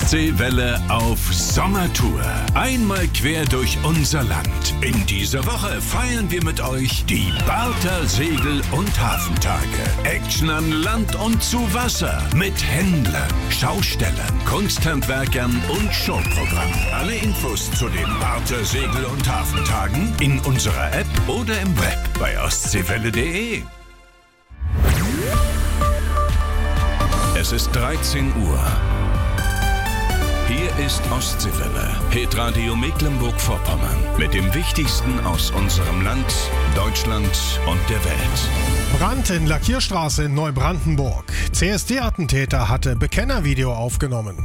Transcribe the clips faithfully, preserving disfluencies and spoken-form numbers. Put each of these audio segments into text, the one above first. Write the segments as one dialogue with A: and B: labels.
A: Ostseewelle auf Sommertour. Einmal quer durch unser Land. In dieser Woche feiern wir mit euch die Barther Segel- und Hafentage. Action an Land und zu Wasser. Mit Händlern, Schaustellern, Kunsthandwerkern und Showprogramm. Alle Infos zu den Barther Segel- und Hafentagen in unserer App oder im Web bei ostseewelle punkt de. Es ist dreizehn Uhr. Hier ist Ostseewelle, Hitradio Mecklenburg-Vorpommern, mit dem Wichtigsten aus unserem Land, Deutschland und der Welt.
B: Brand in Lackierstraße in Neubrandenburg. C S D-Attentäter hatte Bekennervideo aufgenommen.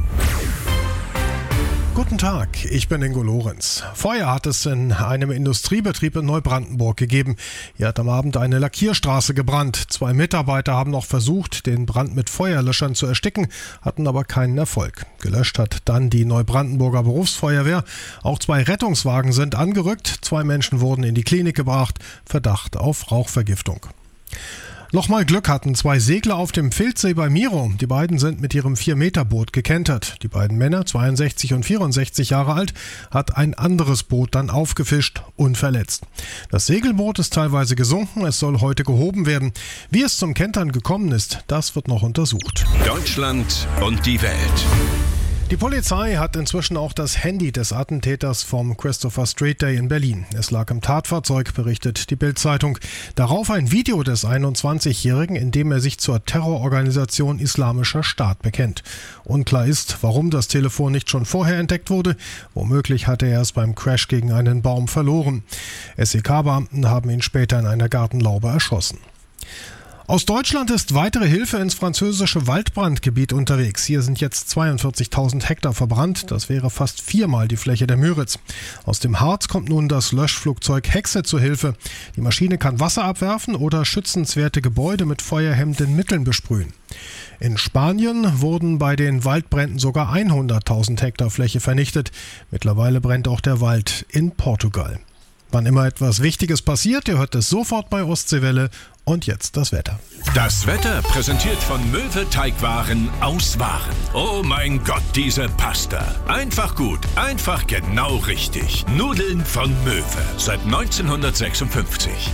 B: Guten Tag, ich bin Ingo Lorenz. Feuer hat es in einem Industriebetrieb in Neubrandenburg gegeben. Hier hat am Abend eine Lackierstraße gebrannt. Zwei Mitarbeiter haben noch versucht, den Brand mit Feuerlöschern zu ersticken, hatten aber keinen Erfolg. Gelöscht hat dann die Neubrandenburger Berufsfeuerwehr. Auch zwei Rettungswagen sind angerückt. Zwei Menschen wurden in die Klinik gebracht. Verdacht auf Rauchvergiftung. Nochmal Glück hatten zwei Segler auf dem Filzsee bei Miro. Die beiden sind mit ihrem vier Meter Boot gekentert. Die beiden Männer, zweiundsechzig und vierundsechzig Jahre alt, hat ein anderes Boot dann aufgefischt, unverletzt. Das Segelboot ist teilweise gesunken, es soll heute gehoben werden. Wie es zum Kentern gekommen ist, das wird noch untersucht.
A: Deutschland und die Welt.
B: Die Polizei hat inzwischen auch das Handy des Attentäters vom Christopher Street Day in Berlin. Es lag im Tatfahrzeug, berichtet die Bild-Zeitung. Darauf ein Video des einundzwanzigjährigen, in dem er sich zur Terrororganisation Islamischer Staat bekennt. Unklar ist, warum das Telefon nicht schon vorher entdeckt wurde. Womöglich hatte er es beim Crash gegen einen Baum verloren. S E K-Beamten haben ihn später in einer Gartenlaube erschossen. Aus Deutschland ist weitere Hilfe ins französische Waldbrandgebiet unterwegs. Hier sind jetzt zweiundvierzigtausend Hektar verbrannt. Das wäre fast viermal die Fläche der Müritz. Aus dem Harz kommt nun das Löschflugzeug Hexe zur Hilfe. Die Maschine kann Wasser abwerfen oder schützenswerte Gebäude mit feuerhemmenden Mitteln besprühen. In Spanien wurden bei den Waldbränden sogar hunderttausend Hektar Fläche vernichtet. Mittlerweile brennt auch der Wald in Portugal. Wann immer etwas Wichtiges passiert, ihr hört es sofort bei Ostseewelle. Und jetzt das Wetter.
A: Das Wetter präsentiert von Möwe Teigwaren aus Waren. Oh mein Gott, diese Pasta. Einfach gut, einfach genau richtig. Nudeln von Möwe. Seit neunzehnhundertsechsundfünfzig.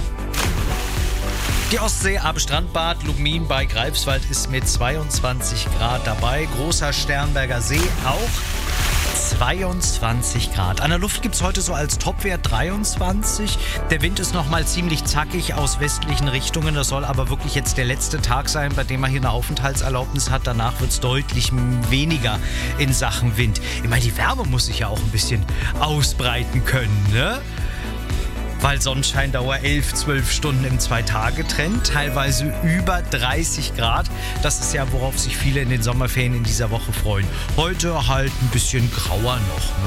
C: Die Ostsee am Strandbad Lubmin bei Greifswald ist mit zweiundzwanzig Grad dabei. Großer Sternberger See auch. zweiundzwanzig Grad. An der Luft gibt es heute so als Topwert dreiundzwanzig. Der Wind ist nochmal ziemlich zackig aus westlichen Richtungen. Das soll aber wirklich jetzt der letzte Tag sein, bei dem man hier eine Aufenthaltserlaubnis hat. Danach wird es deutlich weniger in Sachen Wind. Ich meine, die Wärme muss sich ja auch ein bisschen ausbreiten können, ne? Weil Sonnenscheindauer elf, zwölf Stunden im Zwei-Tage-Trend, teilweise über dreißig Grad. Das ist ja, worauf sich viele in den Sommerferien in dieser Woche freuen. Heute halt ein bisschen grauer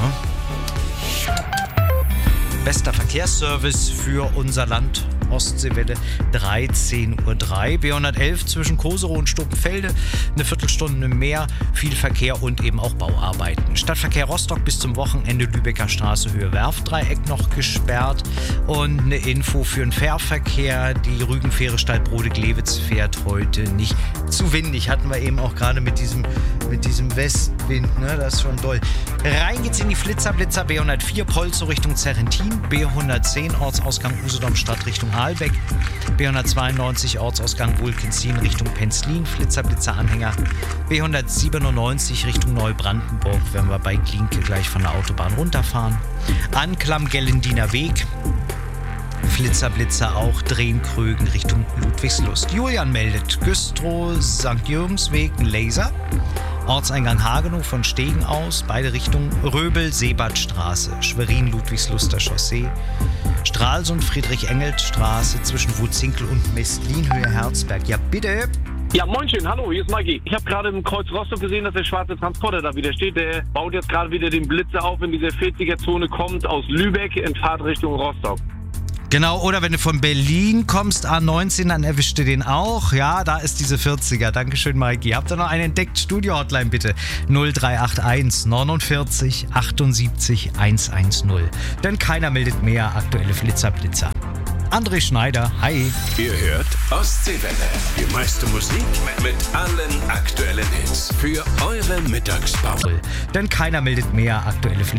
C: noch, ne? Bester Verkehrsservice für unser Land. Ostseewelle dreizehn Uhr drei. B hundertelf zwischen Koserow und Stuppenfelde. Eine Viertelstunde mehr. Viel Verkehr und eben auch Bauarbeiten. Stadtverkehr Rostock bis zum Wochenende Lübecker Straße Höhe Werftdreieck noch gesperrt. Und eine Info für den Fährverkehr. Die Rügenfähre Stalbrode-Glewitz fährt heute nicht. Zu windig hatten wir eben auch gerade mit diesem, mit diesem Westwind. Ne? Das ist schon doll. Rein geht's in die Flitzerblitzer. B hundertvier Polzow Richtung Zerrentin. B hundertzehn Ortsausgang Usedom-Stadt Richtung Aalbeck, B hundertzweiundneunzig Ortsausgang Wulkenzien Richtung Penzlin, Flitzer-Blitzer-Anhänger, B hundertsiebenundneunzig Richtung Neubrandenburg, wenn wir bei Glinke gleich von der Autobahn runterfahren. Anklam Gellendiner Weg, Flitzer-Blitzer auch Drehen-Krögen Richtung Ludwigslust. Julian meldet Güstrow, Sankt Jürgensweg, Laser. Ortseingang Hagenow von Stegen aus, beide Richtungen, Röbel, Seebadstraße, Schwerin, Ludwigsluster Chaussee, Stralsund, Friedrich-Engels-Straße zwischen Wutzinkel und Mestlin, Höhe Herzberg. Ja, bitte.
D: Ja, moin schön, hallo, hier ist Maggie. Ich habe gerade im Kreuz Rostock gesehen, dass der schwarze Transporter da wieder steht. Der baut jetzt gerade wieder den Blitzer auf, wenn diese vierziger-Zone kommt aus Lübeck in Fahrtrichtung Rostock.
C: Genau, oder wenn du von Berlin kommst, A neunzehn, dann erwischt du den auch. Ja, da ist diese vierziger. Dankeschön, Mikey. Habt ihr noch einen entdeckt? Studio-Hotline bitte. null drei acht eins neunundvierzig achtundsiebzig hundertzehn. Denn keiner meldet mehr aktuelle Flitzer-Blitzer. André Schneider, hi.
A: Ihr hört Ostseewelle. Die meiste Musik mit allen aktuellen Hits für eure Mittagspause.
C: Denn keiner meldet mehr aktuelle